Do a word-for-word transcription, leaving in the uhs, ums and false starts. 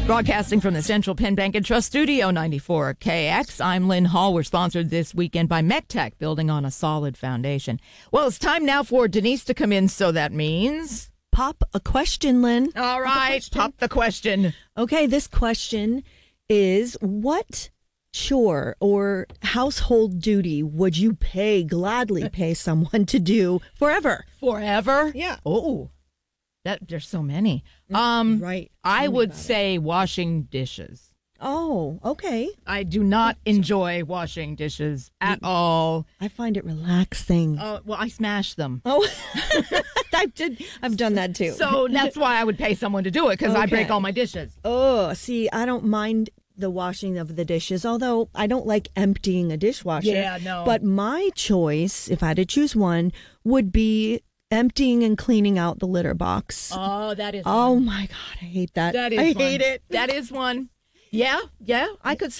Broadcasting from the Central Penn Bank and Trust Studio, ninety-four K X. I'm Lynn Hall. We're sponsored this weekend by MechTech, building on a solid foundation. Well, it's time now for Denise to come in, so that means... Pop a question, Lynn. All right, pop the question. Okay, this question is, what chore or household duty would you pay, gladly pay someone to do forever? Forever? Yeah. Oh, that there's so many. Um, right. I Tell me would about say washing dishes. Oh, okay. I do not enjoy washing dishes at all. I find it relaxing. Oh, well, I smash them. Oh, I did. I've done that too. So that's why I would pay someone to do it, because I Okay. break all my dishes. Oh, see, I don't mind the washing of the dishes, although I don't like emptying a dishwasher. Yeah, no. But my choice, if I had to choose one, would be emptying and cleaning out the litter box. Oh, that is Oh one. my God, I hate that. That is I one. hate it. That is one. Yeah, yeah, I could